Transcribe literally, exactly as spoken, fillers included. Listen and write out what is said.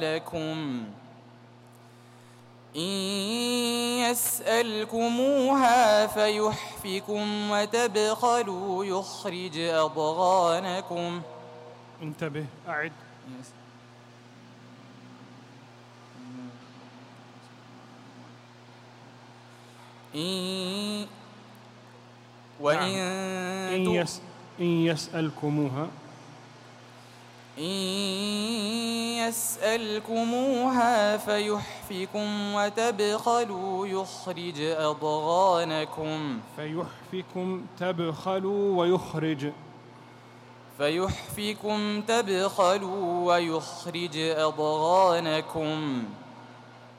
لكم إن يسألكموها فيحفكم وتبخلوا يخرج أضغانكم. انتبه، أعد. إن وإن نعم. إن, يس إن يسألكموها إن يسألكموها فيحفكم وتبخلوا يخرج أضغانكم. فيحفكم تبخلوا ويخرج فيحفكم تبخلوا ويخرج أضغانكم.